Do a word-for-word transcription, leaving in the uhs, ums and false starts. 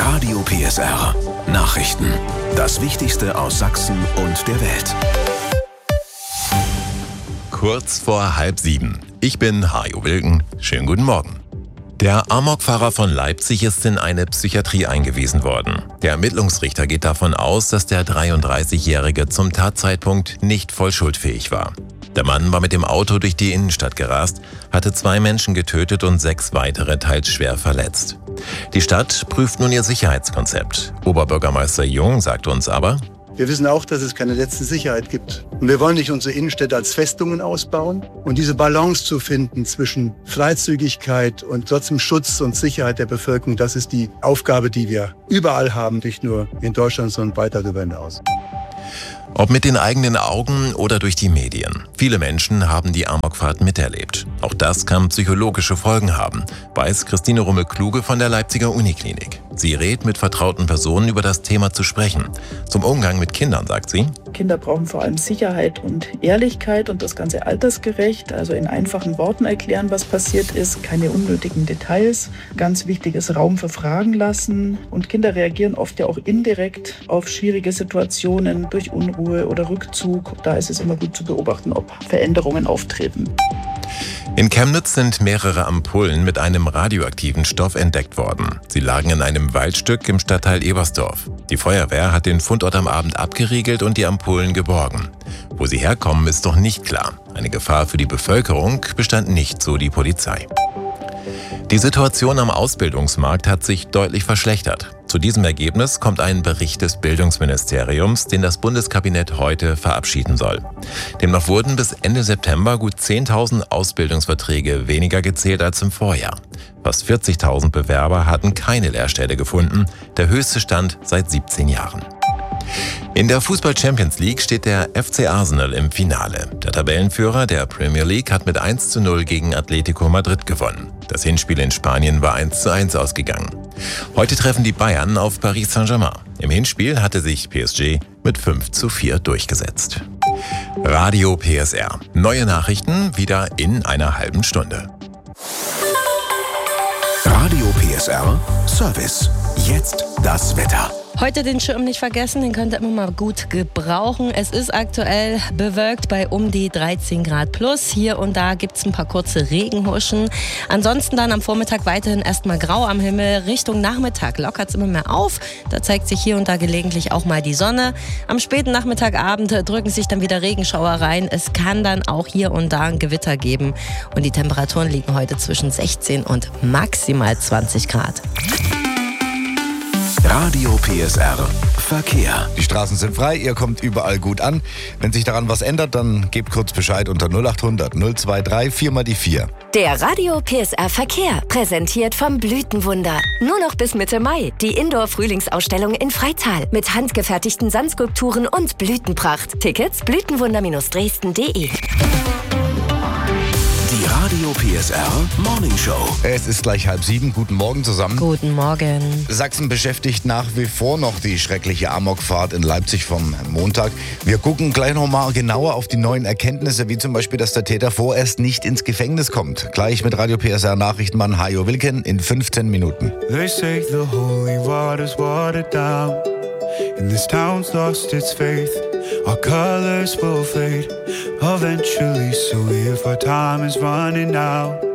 Radio P S R. Nachrichten. Das Wichtigste aus Sachsen und der Welt. Kurz vor halb sieben. Ich bin Hajo Wilken. Schönen guten Morgen. Der Amokfahrer von Leipzig ist in eine Psychiatrie eingewiesen worden. Der Ermittlungsrichter geht davon aus, dass der dreiunddreißigjährige zum Tatzeitpunkt nicht voll schuldfähig war. Der Mann war mit dem Auto durch die Innenstadt gerast, hatte zwei Menschen getötet und sechs weitere teils schwer verletzt. Die Stadt prüft nun ihr Sicherheitskonzept. Oberbürgermeister Jung sagt uns aber: Wir wissen auch, dass es keine letzte Sicherheit gibt. Und wir wollen nicht unsere Innenstädte als Festungen ausbauen. Und diese Balance zu finden zwischen Freizügigkeit und trotzdem Schutz und Sicherheit der Bevölkerung, das ist die Aufgabe, die wir überall haben, nicht nur in Deutschland, sondern weit darüber hinaus. Ob mit den eigenen Augen oder durch die Medien. Viele Menschen haben die Amokfahrt miterlebt. Auch das kann psychologische Folgen haben, weiß Christine Rummel-Kluge von der Leipziger Uniklinik. Sie rät, mit vertrauten Personen über das Thema zu sprechen. Zum Umgang mit Kindern sagt sie: Kinder brauchen vor allem Sicherheit und Ehrlichkeit und das Ganze altersgerecht. Also in einfachen Worten erklären, was passiert ist, keine unnötigen Details. Ganz wichtig ist Raum für Fragen lassen. Und Kinder reagieren oft ja auch indirekt auf schwierige Situationen durch Unruhe oder Rückzug. Da ist es immer gut zu beobachten, ob Veränderungen auftreten. In Chemnitz sind mehrere Ampullen mit einem radioaktiven Stoff entdeckt worden. Sie lagen in einem Waldstück im Stadtteil Ebersdorf. Die Feuerwehr hat den Fundort am Abend abgeriegelt und die Ampullen geborgen. Wo sie herkommen, ist noch nicht klar. Eine Gefahr für die Bevölkerung bestand nicht, so die Polizei. Die Situation am Ausbildungsmarkt hat sich deutlich verschlechtert. Zu diesem Ergebnis kommt ein Bericht des Bildungsministeriums, den das Bundeskabinett heute verabschieden soll. Demnach wurden bis Ende September gut zehntausend Ausbildungsverträge weniger gezählt als im Vorjahr. Fast vierzigtausend Bewerber hatten keine Lehrstelle gefunden, der höchste Stand seit siebzehn Jahren. In der Fußball-Champions League steht der F C Arsenal im Finale. Der Tabellenführer der Premier League hat mit eins zu null gegen Atletico Madrid gewonnen. Das Hinspiel in Spanien war eins zu eins ausgegangen. Heute treffen die Bayern auf Paris Saint-Germain. Im Hinspiel hatte sich P S G mit fünf zu vier durchgesetzt. Radio P S R. Neue Nachrichten wieder in einer halben Stunde. Radio P S R Service. Jetzt das Wetter. Heute den Schirm nicht vergessen, den könnt ihr immer mal gut gebrauchen. Es ist aktuell bewölkt bei um die dreizehn Grad plus. Hier und da gibt es ein paar kurze Regenhuschen. Ansonsten dann am Vormittag weiterhin erstmal grau am Himmel. Richtung Nachmittag lockert es immer mehr auf. Da zeigt sich hier und da gelegentlich auch mal die Sonne. Am späten Nachmittagabend drücken sich dann wieder Regenschauer rein. Es kann dann auch hier und da ein Gewitter geben. Und die Temperaturen liegen heute zwischen sechzehn und maximal zwanzig Grad. Radio P S R Verkehr. Die Straßen sind frei, ihr kommt überall gut an. Wenn sich daran was ändert, dann gebt kurz Bescheid unter null acht hundert null zwei drei vier mal die vier. Der Radio P S R Verkehr, präsentiert vom Blütenwunder. Nur noch bis Mitte Mai. Die Indoor-Frühlingsausstellung in Freital mit handgefertigten Sandskulpturen und Blütenpracht. Tickets blütenwunder Dresden punkt de. Die Radio P S R Morning Show. Es ist gleich halb sieben. Guten Morgen zusammen. Guten Morgen. Sachsen beschäftigt nach wie vor noch die schreckliche Amokfahrt in Leipzig vom Montag. Wir gucken gleich nochmal genauer auf die neuen Erkenntnisse, wie zum Beispiel, dass der Täter vorerst nicht ins Gefängnis kommt. Gleich mit Radio P S R Nachrichtenmann Hajo Wilken in fünfzehn Minuten. They say the holy water's watered down, and this town's lost its faith. Our colors will fade eventually, so if our time is running out,